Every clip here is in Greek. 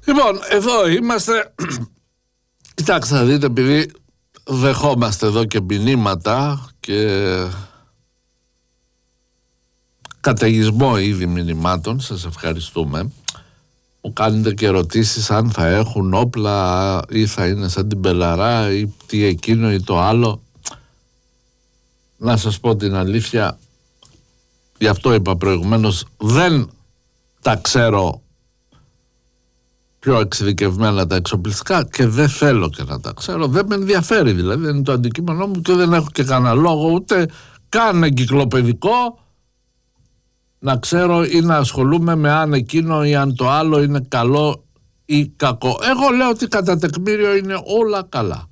Λοιπόν, εδώ είμαστε. Κοιτάξτε να δείτε, επειδή δεχόμαστε εδώ και μηνύματα και καταιγισμό ήδη μηνυμάτων, σας ευχαριστούμε. Μου κάνετε και ερωτήσεις αν θα έχουν όπλα ή θα είναι σαν την Μπελαρά ή τι εκείνο ή το άλλο. Να σας πω την αλήθεια, γι' αυτό είπα προηγουμένως, δεν τα ξέρω πιο εξειδικευμένα τα εξοπλιστικά και δεν θέλω και να τα ξέρω, δεν με ενδιαφέρει δηλαδή, δεν είναι το αντικείμενό μου και δεν έχω και κανένα λόγο ούτε καν εγκυκλοπαιδικό να ξέρω ή να ασχολούμαι με αν εκείνο ή αν το άλλο είναι καλό ή κακό. Εγώ λέω ότι κατά τεκμήριο είναι όλα καλά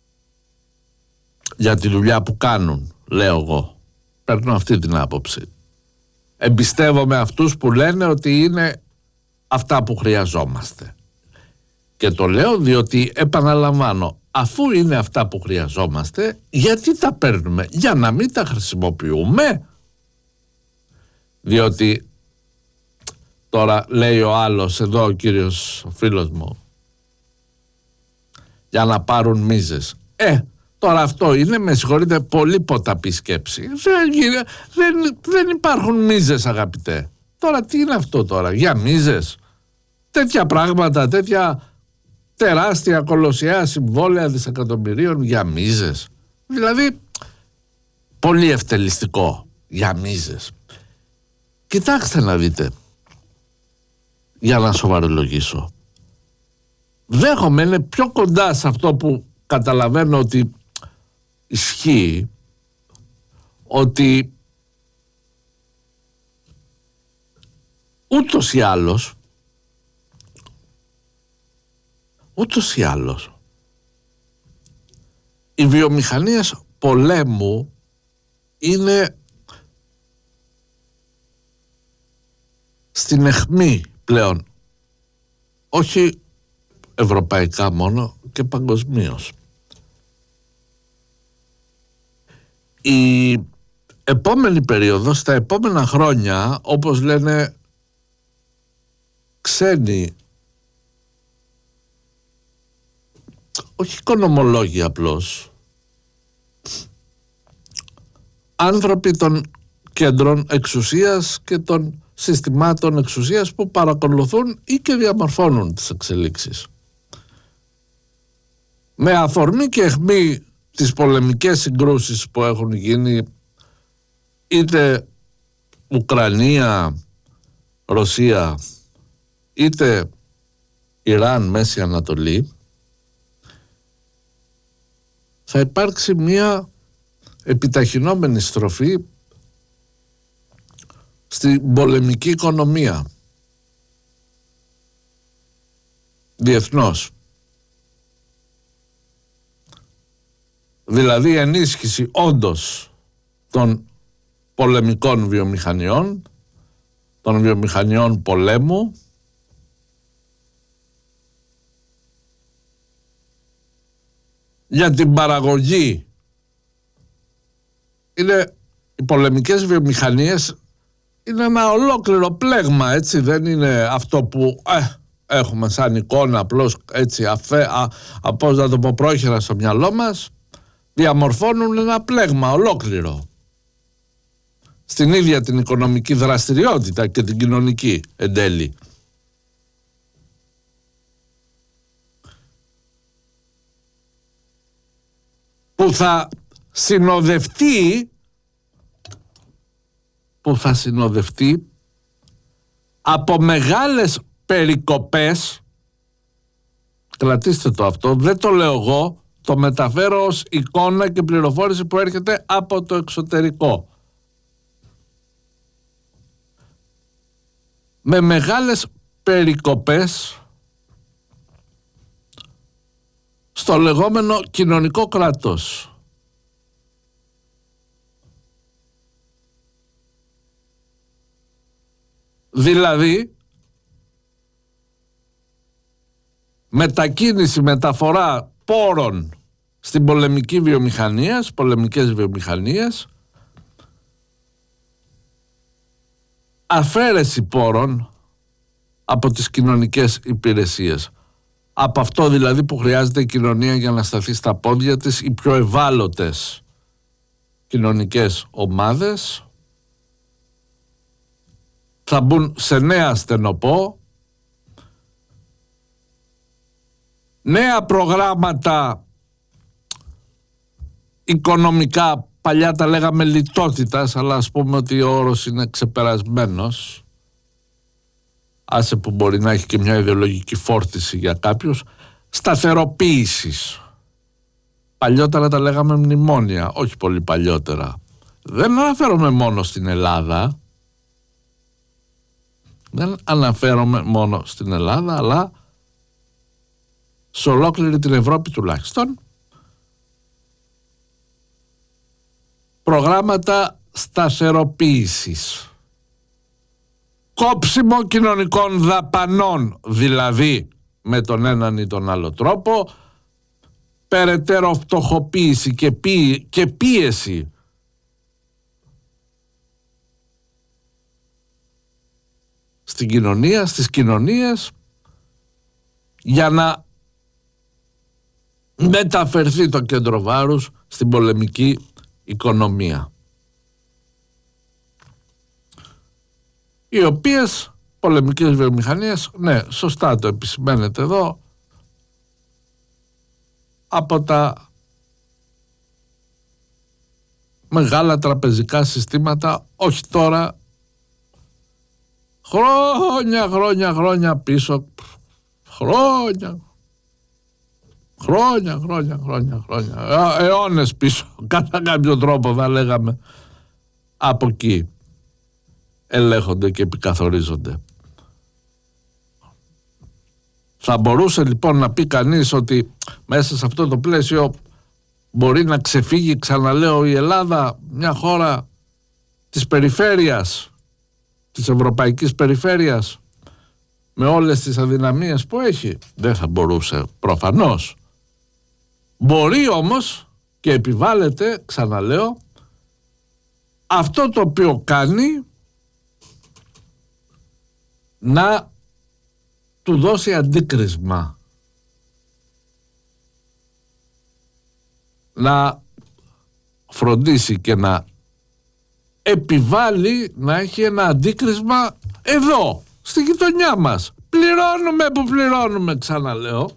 για τη δουλειά που κάνουν, λέω εγώ. Παίρνω αυτή την άποψη. Εμπιστεύομαι αυτούς που λένε ότι είναι αυτά που χρειαζόμαστε. Και το λέω διότι, επαναλαμβάνω, αφού είναι αυτά που χρειαζόμαστε, γιατί τα παίρνουμε? Για να μην τα χρησιμοποιούμε? Διότι τώρα λέει ο άλλος, εδώ ο κύριος ο φίλος μου, για να πάρουν μίζες. Τώρα αυτό είναι, με συγχωρείτε, πολύ ποταπή σκέψη. Δεν υπάρχουν μίζες, αγαπητέ. Τώρα τι είναι αυτό τώρα, για μίζες? Τέτοια πράγματα, τέτοια τεράστια κολοσιαία συμβόλαια δισεκατομμυρίων για μίζες. Δηλαδή, πολύ ευτελιστικό για μίζες. Κοιτάξτε να δείτε, για να σοβαρολογήσω. Δέχομαι, είναι πιο κοντά σε αυτό που καταλαβαίνω ότι ισχύει, ότι ούτως ή άλλως οι βιομηχανίες πολέμου είναι στην αιχμή πλέον, όχι ευρωπαϊκά μόνο και παγκοσμίως. Η επόμενη περίοδος, τα επόμενα χρόνια, όπως λένε ξένοι, όχι οικονομολόγοι απλώς, άνθρωποι των κέντρων εξουσίας και των συστημάτων εξουσίας που παρακολουθούν ή και διαμορφώνουν τις εξελίξεις. Με αφορμή και αιχμή τις πολεμικές συγκρούσεις που έχουν γίνει, είτε Ουκρανία, Ρωσία, είτε Ιράν, Μέση Ανατολή, θα υπάρξει μια επιταχυνόμενη στροφή στην πολεμική οικονομία διεθνώς. Δηλαδή ενίσχυση όντως των πολεμικών βιομηχανιών, των βιομηχανιών πολέμου, για την παραγωγή. Είναι οι πολεμικές βιομηχανίες, είναι ένα ολόκληρο πλέγμα, έτσι, δεν είναι αυτό που έχουμε σαν εικόνα απλώς έτσι πώς να το πω, πρόχειρα στο μυαλό μας. Διαμορφώνουν ένα πλέγμα ολόκληρο στην ίδια την οικονομική δραστηριότητα και την κοινωνική εν τέλει. Που θα συνοδευτεί από μεγάλες περικοπές. Κρατήστε το αυτό, δεν το λέω εγώ, το μεταφέρω ως εικόνα και πληροφόρηση που έρχεται από το εξωτερικό. Με μεγάλες περικοπές στο λεγόμενο κοινωνικό κράτος. Δηλαδή, μετακίνηση, μεταφορά πόρων στην πολεμική βιομηχανία, στις πολεμικές βιομηχανίες, αφαίρεση πόρων από τις κοινωνικές υπηρεσίες. Από αυτό δηλαδή που χρειάζεται η κοινωνία για να σταθεί στα πόδια της, οι πιο ευάλωτες κοινωνικές ομάδες θα μπουν σε νέα στενοπό, νέα προγράμματα οικονομικά, παλιά τα λέγαμε λιτότητας, αλλά ας πούμε ότι ο όρος είναι ξεπερασμένος, άσε που μπορεί να έχει και μια ιδεολογική φόρτιση για κάποιους, σταθεροποίησης. Παλιότερα τα λέγαμε μνημόνια, όχι πολύ παλιότερα. Δεν αναφέρομαι μόνο στην Ελλάδα, αλλά σε ολόκληρη την Ευρώπη τουλάχιστον, προγράμματα σταθεροποίησης. Κόψιμο κοινωνικών δαπανών, δηλαδή με τον έναν ή τον άλλο τρόπο, περαιτέρω φτωχοποίηση και πίεση στην κοινωνία, στις κοινωνίες, για να μεταφερθεί το κέντρο βάρους στην πολεμική οικονομία, οι οποίες πολεμικές βιομηχανίες, ναι, σωστά το επισημαίνετε εδώ, από τα μεγάλα τραπεζικά συστήματα, όχι τώρα, χρόνια πίσω, χρόνια, αιώνες πίσω, κατά κάποιο τρόπο θα λέγαμε, από εκεί ελέγχονται και επικαθορίζονται. Θα μπορούσε λοιπόν να πει κανείς ότι μέσα σε αυτό το πλαίσιο μπορεί να ξεφύγει, ξαναλέω, η Ελλάδα, μια χώρα της περιφέρειας, της ευρωπαϊκής περιφέρειας, με όλες τις αδυναμίες που έχει? Δεν θα μπορούσε, προφανώς. Μπορεί όμως και επιβάλλεται, ξαναλέω, αυτό το οποίο κάνει να του δώσει αντίκρισμα, να φροντίσει και να επιβάλλει να έχει ένα αντίκρισμα εδώ, στη γειτονιά μας. Πληρώνουμε που πληρώνουμε, ξαναλέω.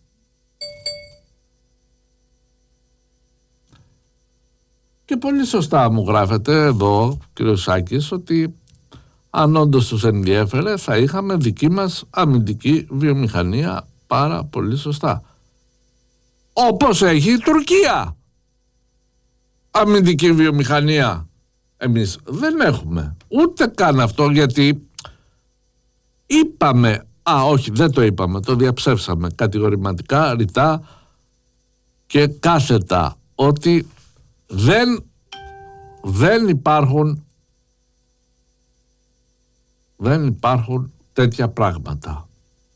Και πολύ σωστά μου γράφεται εδώ, κύριος Σάκης, ότι αν όντως τους ενδιέφερε θα είχαμε δική μας αμυντική βιομηχανία, πάρα πολύ σωστά. Όπως έχει η Τουρκία αμυντική βιομηχανία. Εμείς δεν έχουμε ούτε καν αυτό, γιατί είπαμε, όχι δεν το είπαμε, το διαψεύσαμε κατηγορηματικά, ρητά και κάθετα, ότι δεν υπάρχουν τέτοια πράγματα.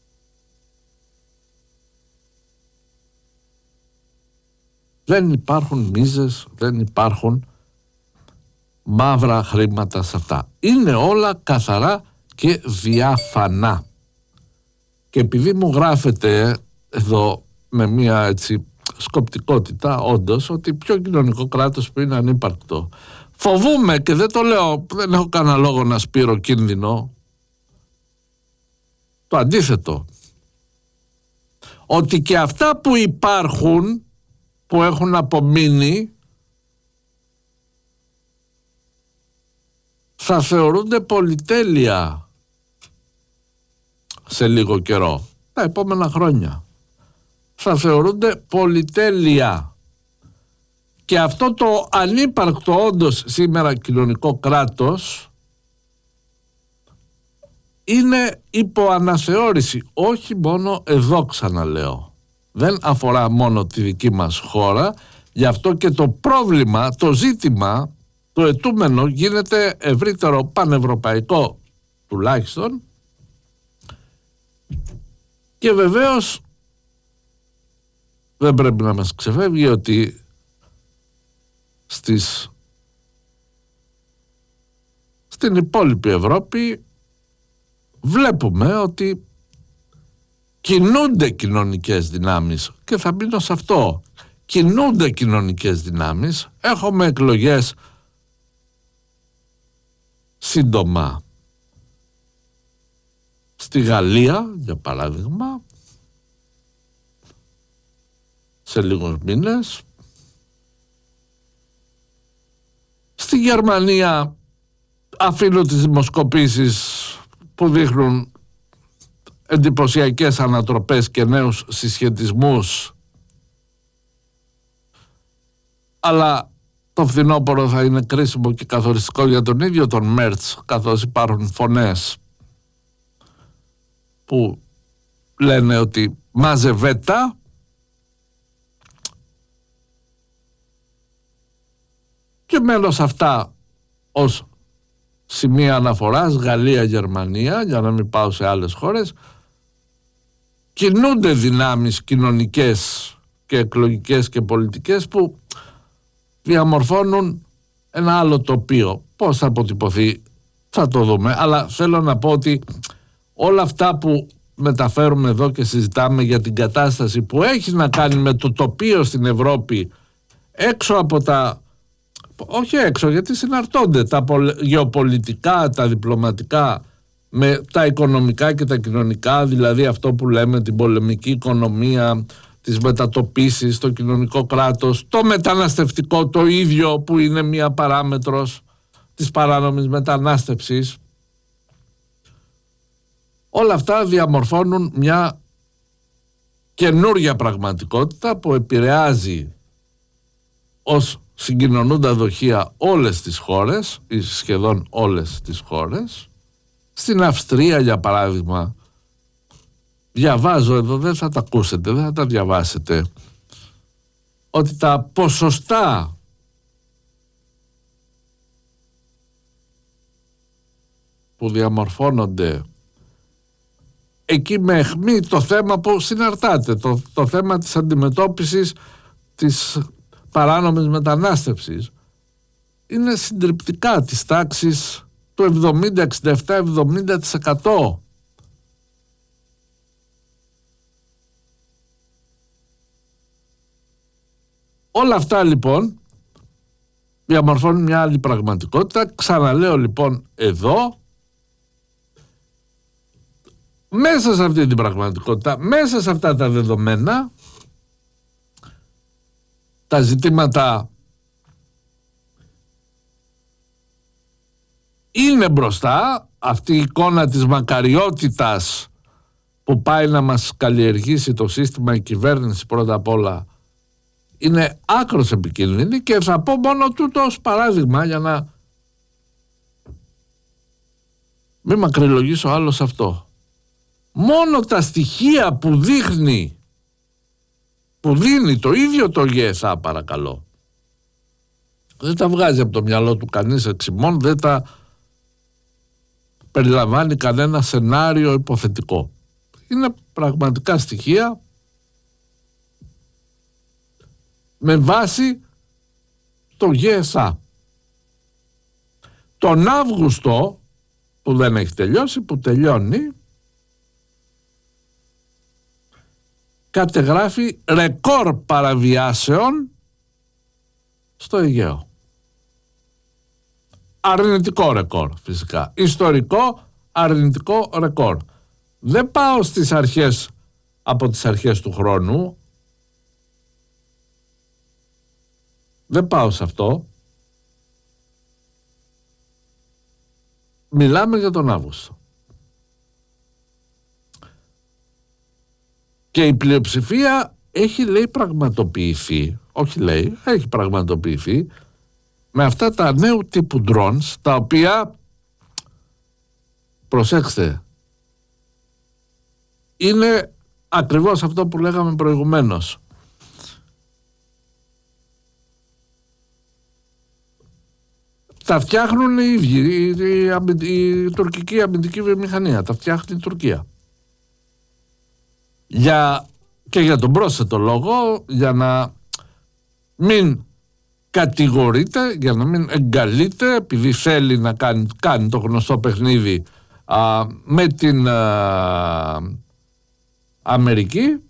Δεν υπάρχουν μίζες, δεν υπάρχουν μαύρα χρήματα σε αυτά. Είναι όλα καθαρά και διάφανα. Και επειδή μου γράφεται εδώ με μια έτσι σκοπτικότητα, όντως, ότι πιο κοινωνικό κράτος που είναι ανύπαρκτο. Φοβούμαι, και δεν το λέω, δεν έχω κανένα λόγο να σπείρω κίνδυνο, το αντίθετο, ότι και αυτά που υπάρχουν, που έχουν απομείνει, θα θεωρούνται πολυτέλεια σε λίγο καιρό, τα επόμενα χρόνια. Θα θεωρούνται πολυτέλεια. Και αυτό το ανύπαρκτο όντως σήμερα κοινωνικό κράτος είναι υπό αναθεώρηση. Όχι μόνο εδώ, ξαναλέω. Δεν αφορά μόνο τη δική μας χώρα. Γι' αυτό και το πρόβλημα, το ζήτημα, το αιτούμενο γίνεται ευρύτερο, πανευρωπαϊκό τουλάχιστον. Και βεβαίως δεν πρέπει να μας ξεφεύγει ότι στην υπόλοιπη Ευρώπη βλέπουμε ότι κινούνται κοινωνικές δυνάμεις και θα μείνω σε αυτό. Κινούνται κοινωνικές δυνάμεις. Έχουμε εκλογές σύντομα στη Γαλλία, για παράδειγμα, σε λίγους μήνες. Στη Γερμανία αφήνω τις δημοσκοπήσεις που δείχνουν εντυπωσιακές ανατροπές και νέους συσχετισμούς, αλλά το φθινόπωρο θα είναι κρίσιμο και καθοριστικό για τον ίδιο τον Μέρτς, καθώς υπάρχουν φωνές που λένε ότι μαζεβέτα και μένω σε αυτά ως σημεία αναφοράς, Γαλλία, Γερμανία, για να μην πάω σε άλλες χώρες. Κινούνται δυνάμεις κοινωνικές και εκλογικές και πολιτικές που διαμορφώνουν ένα άλλο τοπίο. Πώς θα αποτυπωθεί θα το δούμε, αλλά θέλω να πω ότι όλα αυτά που μεταφέρουμε εδώ και συζητάμε για την κατάσταση που έχει να κάνει με το τοπίο στην Ευρώπη, έξω από τα, όχι έξω γιατί συναρτώνται τα γεωπολιτικά, τα διπλωματικά με τα οικονομικά και τα κοινωνικά, δηλαδή αυτό που λέμε την πολεμική οικονομία, τις μετατοπίσεις, το κοινωνικό κράτος, το μεταναστευτικό το ίδιο που είναι μία παράμετρος της παράνομης μετανάστευσης. Όλα αυτά διαμορφώνουν μια καινούρια πραγματικότητα που επηρεάζει ως συγκοινωνούντα δοχεία όλες τις χώρες ή σχεδόν όλες τις χώρες. Στην Αυστρία, για παράδειγμα, διαβάζω εδώ, δεν θα τα ακούσετε, δεν θα τα διαβάσετε, ότι τα ποσοστά που διαμορφώνονται εκεί με αιχμή το θέμα που συναρτάται, το θέμα της αντιμετώπισης της παράνομης μετανάστευσης, είναι συντριπτικά της τάξης του 70, 67, 70%. Όλα αυτά λοιπόν διαμορφώνουν μια άλλη πραγματικότητα. Ξαναλέω λοιπόν εδώ, μέσα σε αυτή την πραγματικότητα, μέσα σε αυτά τα δεδομένα, τα ζητήματα είναι μπροστά. Αυτή η εικόνα της μακαριότητας που πάει να μας καλλιεργήσει το σύστημα, η κυβέρνηση πρώτα απ' όλα, είναι άκρως επικίνδυνη και θα πω μόνο τούτο ως παράδειγμα για να μην μακρυλογήσω άλλο σε αυτό. Μόνο τα στοιχεία που δείχνει, που δίνει το ίδιο το ΓΕΣΑ, παρακαλώ, δεν τα βγάζει από το μυαλό του κανείς εξημών, δεν τα περιλαμβάνει κανένα σενάριο υποθετικό. Είναι πραγματικά στοιχεία με βάση το ΓΕΣΑ. Τον Αύγουστο, που δεν έχει τελειώσει, που τελειώνει, κατεγράφει ρεκόρ παραβιάσεων στο Αιγαίο. Αρνητικό ρεκόρ φυσικά. Ιστορικό αρνητικό ρεκόρ. Δεν πάω στις αρχές, από τις αρχές του χρόνου. Δεν πάω σε αυτό. Μιλάμε για τον Αύγουστο. Και η πλειοψηφία έχει, λέει, πραγματοποιηθεί. Όχι, λέει, έχει πραγματοποιηθεί με αυτά τα νέου τύπου drones, τα οποία, προσέξτε, είναι ακριβώς αυτό που λέγαμε προηγουμένως. Τα φτιάχνουν οι ίδιοι, η τουρκική αμυντική βιομηχανία, τα φτιάχνει η Τουρκία. Και για τον πρόσθετο λόγο, για να μην κατηγορείται, για να μην εγκαλείται, επειδή θέλει να κάνει το γνωστό παιχνίδι με την Αμερική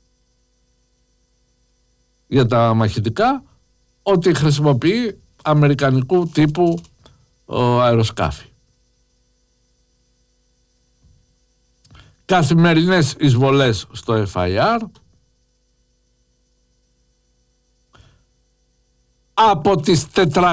για τα μαχητικά, ότι χρησιμοποιεί αμερικανικού τύπου αεροσκάφη. Καθημερινές εισβολές στο FIR. Από τις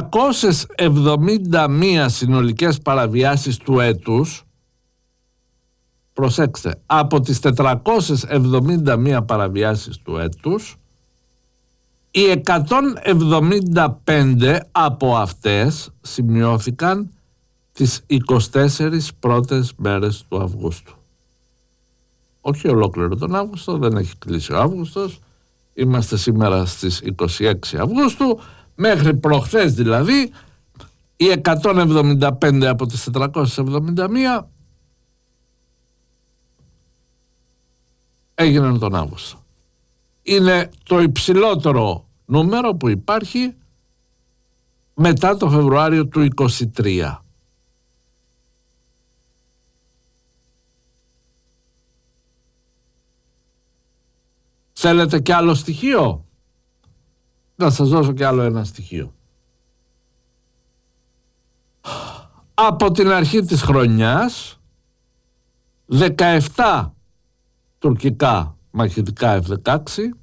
471 συνολικές παραβιάσεις του έτους, προσέξτε, από τις 471 παραβιάσεις του έτους, οι 175 από αυτές σημειώθηκαν τις 24 πρώτες μέρες του Αυγούστου. Όχι ολόκληρο τον Αύγουστο, δεν έχει κλείσει ο Αύγουστος. Είμαστε σήμερα στις 26 Αυγούστου. Μέχρι προχθές δηλαδή, οι 175 από τις 471 έγιναν τον Αύγουστο. Είναι το υψηλότερο νούμερο που υπάρχει μετά το Φεβρουάριο του 23. Θέλετε κι άλλο στοιχείο? Να σας δώσω κι άλλο ένα στοιχείο. Από την αρχή της χρονιάς, 17 τουρκικά μαχητικά F-16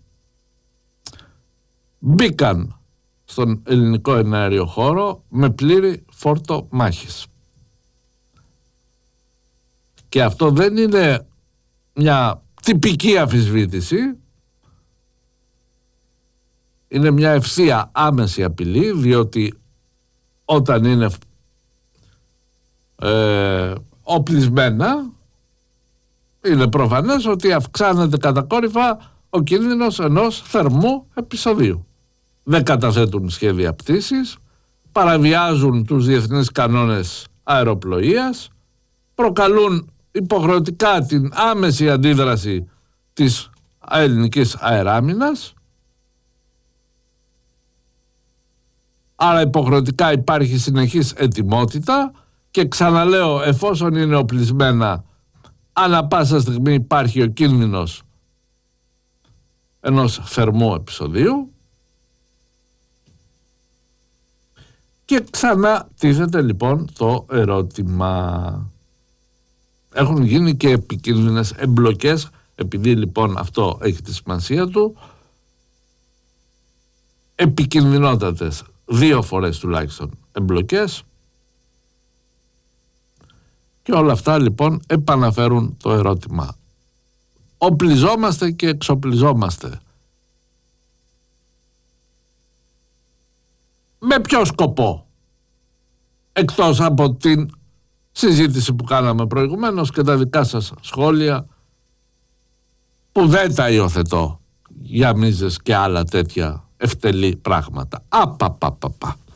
μπήκαν στον ελληνικό εναέριο χώρο με πλήρη φόρτο μάχης. Και αυτό δεν είναι μια τυπική αμφισβήτηση, είναι μια ευθεία άμεση απειλή, διότι όταν είναι οπλισμένα, είναι προφανές ότι αυξάνεται κατακόρυφα ο κίνδυνος ενός θερμού επεισοδίου. Δεν καταθέτουν σχέδια πτήσης, παραβιάζουν τους διεθνείς κανόνες αεροπλοείας, προκαλούν υποχρεωτικά την άμεση αντίδραση της ελληνικής αεράμινας, άρα υποχρεωτικά υπάρχει συνεχής ετοιμότητα και ξαναλέω, εφόσον είναι οπλισμένα, ανά πάσα στιγμή υπάρχει ο κίνδυνος ενός θερμού επεισοδίου. Και ξανά τίθεται λοιπόν το ερώτημα. Έχουν γίνει και επικίνδυνες εμπλοκές, επειδή λοιπόν αυτό έχει τη σημασία του, επικινδυνότατες 2 φορές τουλάχιστον εμπλοκές, και όλα αυτά λοιπόν επαναφέρουν το ερώτημα. Οπλιζόμαστε και εξοπλιζόμαστε. Με ποιο σκοπό? Εκτός από την συζήτηση που κάναμε προηγουμένως και τα δικά σας σχόλια, που δεν τα υιοθετώ για μίζες και άλλα τέτοια ευτελή πράγματα. Απαπαπαπα.